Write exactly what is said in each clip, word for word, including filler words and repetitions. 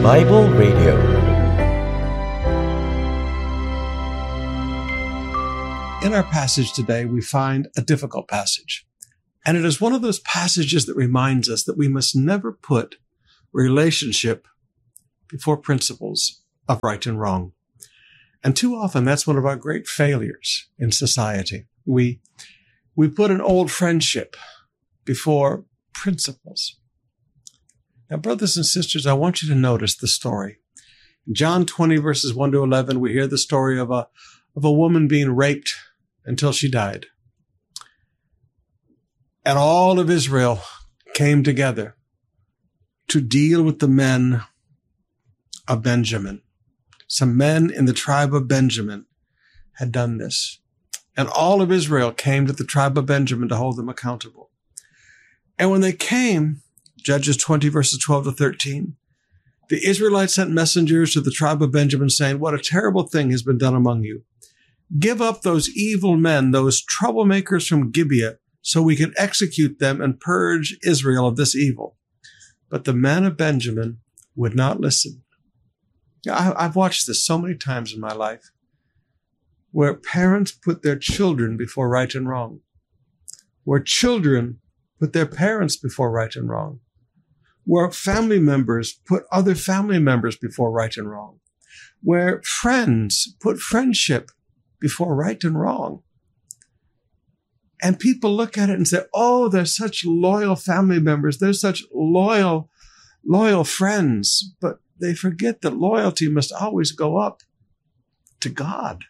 Bible Radio. In our passage today, we find a difficult passage. And it is one of those passages that reminds us that we must never put relationship before principles of right and wrong. And too often, that's one of our great failures in society. We, we put an old friendship before principles. Now, brothers and sisters, I want you to notice the story. In John twenty, verses one to eleven, we hear the story of a, of a woman being raped until she died. And all of Israel came together to deal with the men of Benjamin. Some men in the tribe of Benjamin had done this. And all of Israel came to the tribe of Benjamin to hold them accountable. And when they came, Judges twenty, verses twelve to thirteen, the Israelites sent messengers to the tribe of Benjamin saying, "What a terrible thing has been done among you. Give up those evil men, those troublemakers from Gibeah, so we can execute them and purge Israel of this evil." But the men of Benjamin would not listen. I've watched this so many times in my life, where parents put their children before right and wrong, where children put their parents before right and wrong, where family members put other family members before right and wrong, where friends put friendship before right and wrong. And people look at it and say, "Oh, they're such loyal family members. They're such loyal, loyal friends." But they forget that loyalty must always go up to God.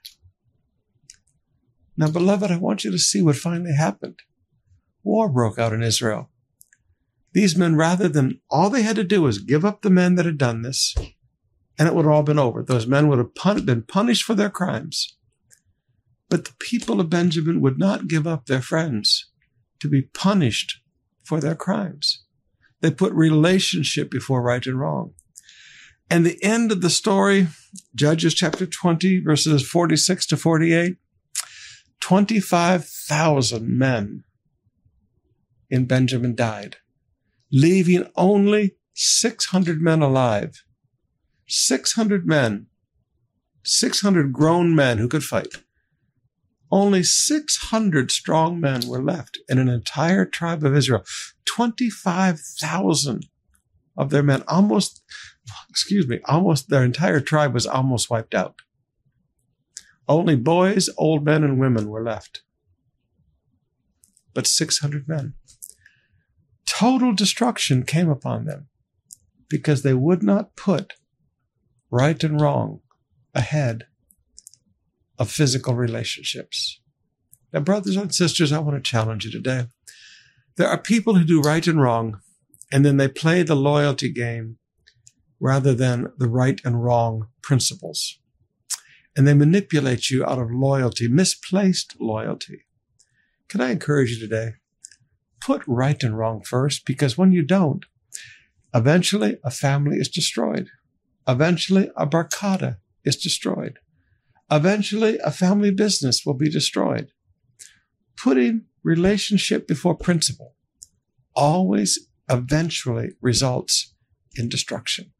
Now, beloved, I want you to see what finally happened. War broke out in Israel. These men, rather than, all they had to do was give up the men that had done this, and it would have all been over. Those men would have pun- been punished for their crimes. But the people of Benjamin would not give up their friends to be punished for their crimes. They put relationship before right and wrong. And the end of the story, Judges chapter twenty, verses forty-six to forty-eight, twenty-five thousand men in Benjamin died, leaving only six hundred men alive. six hundred men, six hundred grown men who could fight. Only six hundred strong men were left in an entire tribe of Israel. twenty-five thousand of their men, almost, excuse me, almost their entire tribe was almost wiped out. Only boys, old men, and women were left. But six hundred men. Total destruction came upon them because they would not put right and wrong ahead of physical relationships. Now, brothers and sisters, I want to challenge you today. There are people who do right and wrong, and then they play the loyalty game rather than the right and wrong principles. And they manipulate you out of loyalty, misplaced loyalty. Can I encourage you today? Put right and wrong first, because when you don't, eventually a family is destroyed. Eventually a barkada is destroyed. Eventually a family business will be destroyed. Putting relationship before principle always eventually results in destruction.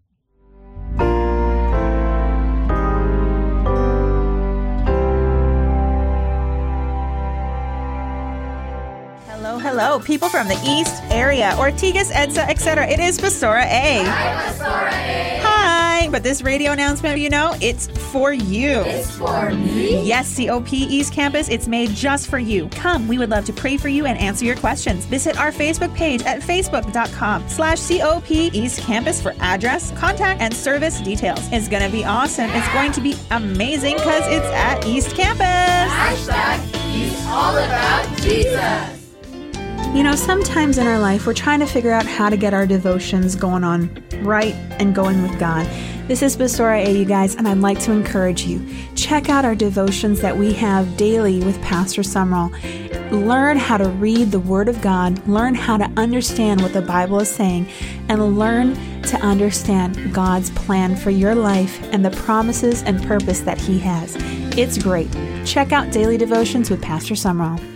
Hello, people from the East area, Ortigas, Edsa, et cetera. It is Pastora A. Hi, Pastora A. Hi, but this radio announcement, you know, it's for you. It's for me? Yes, C O P East Campus, it's made just for you. Come, we would love to pray for you and answer your questions. Visit our Facebook page at facebook.com slash COP East Campus for address, contact, and service details. It's going to be awesome. Yeah. It's going to be amazing because it's at East Campus. Hashtag He's all about Jesus. You know, sometimes in our life, we're trying to figure out how to get our devotions going on right and going with God. This is Pastora A, you guys, and I'd like to encourage you. Check out our devotions that we have daily with Pastor Sumrall. Learn how to read the Word of God, learn how to understand what the Bible is saying, and learn to understand God's plan for your life and the promises and purpose that He has. It's great. Check out Daily Devotions with Pastor Sumrall.